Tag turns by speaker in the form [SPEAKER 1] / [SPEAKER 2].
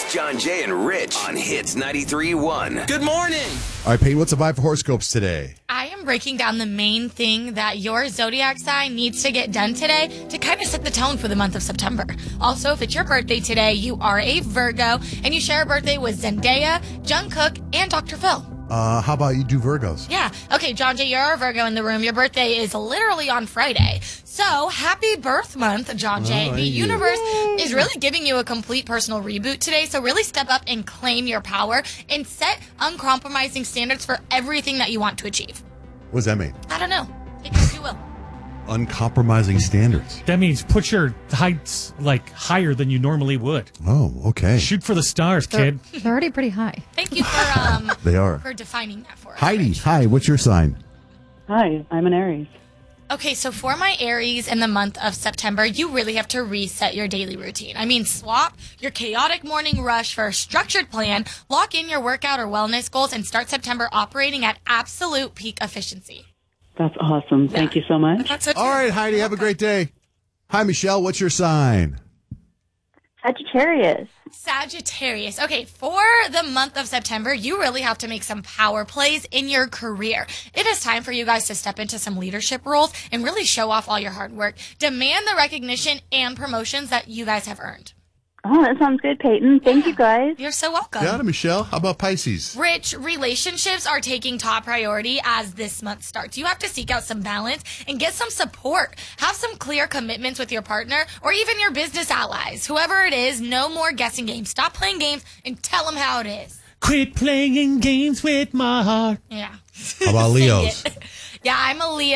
[SPEAKER 1] It's John, Jay, and Rich on Hits 93.1.
[SPEAKER 2] Good morning.
[SPEAKER 3] All right, Peyton, what's the vibe for horoscopes today?
[SPEAKER 4] I am breaking down the main thing that your zodiac sign needs to get done today to kind of set the tone for the month of September. Also, if it's your birthday today, you are a Virgo, and you share a birthday with Zendaya, Jungkook, and Dr. Phil.
[SPEAKER 3] How about you do Virgos?
[SPEAKER 4] Yeah. Okay, John Jay, you're a Virgo in the room. Your birthday is literally on Friday. So, happy birth month, John Jay. The universe is really giving you a complete personal reboot today. So, really step up and claim your power and set uncompromising standards for everything that you want to achieve.
[SPEAKER 3] What does that mean?
[SPEAKER 4] I don't know. Take it as you will.
[SPEAKER 3] Uncompromising standards.
[SPEAKER 5] That means put your heights higher than you normally would.
[SPEAKER 3] Oh, okay.
[SPEAKER 5] Shoot for the stars, kid.
[SPEAKER 6] They're already pretty high.
[SPEAKER 4] Thank you for
[SPEAKER 3] They are.
[SPEAKER 4] for defining that for us.
[SPEAKER 3] Heidi,
[SPEAKER 4] Rich.
[SPEAKER 3] hi, what's your sign?
[SPEAKER 7] Hi, I'm an Aries.
[SPEAKER 4] Okay, so for my Aries in the month of September, you really have to reset your daily routine. I mean, swap your chaotic morning rush for a structured plan, lock in your workout or wellness goals, and start September operating at absolute peak efficiency.
[SPEAKER 7] That's awesome. Thank you so much.
[SPEAKER 4] That's it.
[SPEAKER 3] All right, Heidi, have a great day. Hi, Michelle, what's your sign?
[SPEAKER 8] Sagittarius.
[SPEAKER 4] Sagittarius. Okay, for the month of September, you really have to make some power plays in your career. It is time for you guys to step into some leadership roles and really show off all your hard work. Demand the recognition and promotions that you guys have earned.
[SPEAKER 8] Oh, that sounds good, Peyton. Thank you, guys.
[SPEAKER 4] You're so welcome.
[SPEAKER 3] Got it, Michelle. How about Pisces?
[SPEAKER 4] Rich, relationships are taking top priority as this month starts. You have to seek out some balance and get some support. Have some clear commitments with your partner or even your business allies. Whoever it is, no more guessing games. Stop playing games and tell them how it is.
[SPEAKER 5] Quit playing games with my heart.
[SPEAKER 4] Yeah.
[SPEAKER 3] How about Leos?
[SPEAKER 4] Yeah, I'm a Leo.